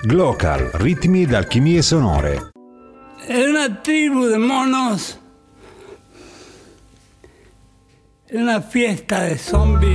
Glocal, ritmi ed alchimie sonore. È una tribu de monos, è una fiesta de zombies.